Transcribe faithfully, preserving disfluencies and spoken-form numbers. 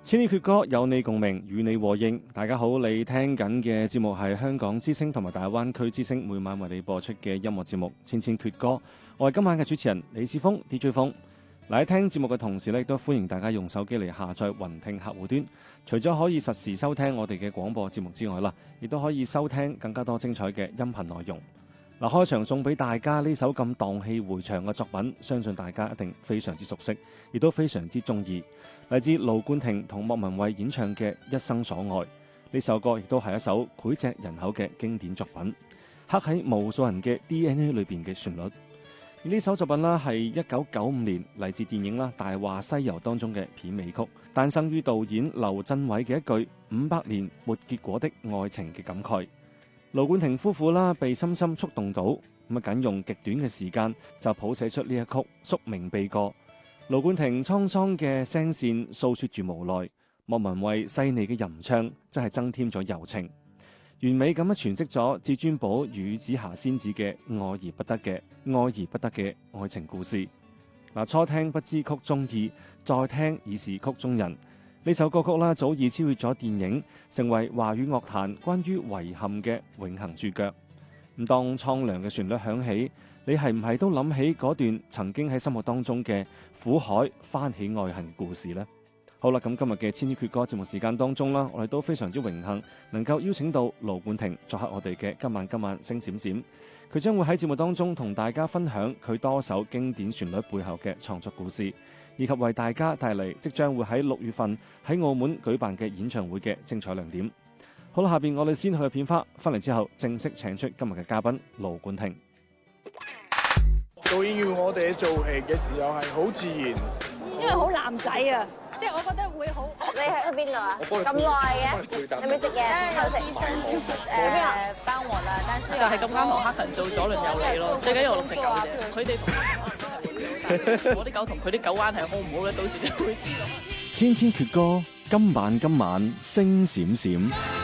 千禧闕歌有你共鳴，與你和應。大家好，你聽緊嘅節目係香港之聲同埋大灣區之聲每晚為你播出嘅音樂節目《千千闕歌》。我係今晚嘅主持人李志峰 D J 峰。嗱，喺聽節目嘅同時咧，亦都歡迎大家用手機嚟下載雲聽客戶端。除咗可以實時收聽我哋嘅廣播節目之外啦，亦都可以收聽更加多精彩嘅音頻內容。嗱，開場送俾大家呢首咁蕩氣迴腸嘅作品，相信大家一定非常之熟悉，亦都非常之中意。嚟自盧冠廷同莫文蔚演唱嘅《一生所愛》，呢首歌亦都係一首膾炙人口嘅經典作品，刻喺無數人嘅 D N A 裏邊嘅旋律。呢首作品啦係一九九五年嚟自電影啦《大話西遊》當中嘅片尾曲，誕生於導演劉鎮偉嘅一句五百年沒結果的愛情嘅感慨。盧冠廷夫婦啦被深深觸動到，咁啊僅用極短嘅時間就譜寫出呢一曲宿命悲歌。盧冠廷滄桑嘅聲線訴說住無奈，莫文蔚細膩嘅吟唱真係增添咗柔情，完美咁樣詮釋咗至尊寶與紫霞仙子嘅愛而不得嘅愛而不得嘅愛情故事。嗱，初聽不知曲中意，再聽已是曲中人。呢首歌曲啦，早已超越咗電影，成為華語樂壇關於遺憾嘅永恆注腳。咁當蒼涼嘅旋律響起，你係唔係都諗起嗰段曾經喺心目當中嘅苦海翻起愛恨嘅故事呢？好啦，咁今日嘅千禧闕歌節目時間當中啦，我哋都非常之榮幸能夠邀請到盧冠廷作客我哋嘅今晚今晚星閃閃。佢將會喺節目當中同大家分享佢多首經典旋律背後嘅創作故事，以及為大家帶嚟即將會喺六月份喺澳門舉辦嘅演唱會嘅精彩亮點。好啦，下邊我哋先去片花，翻嚟之後正式請出今日嘅嘉賓盧冠廷。 導演要我哋做戲嘅時候係好自然， 因為好男仔啊，即係我覺得會好。 你喺去邊度啊？咁耐嘅，有冇食嘢？ 有醫生誒幫我啦，但是就係咁啱同黑神做左鄰右里咯，最緊要我六隻狗啫。佢哋我啲狗同佢啲狗關係好唔好咧？到時就會知道。 千千闕歌，今晚今晚星閃閃。